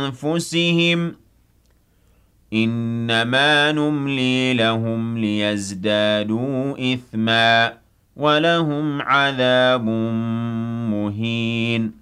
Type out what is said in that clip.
أنفسهم إنما نملي لهم ليزدادوا إثما ولهم عذاب مهين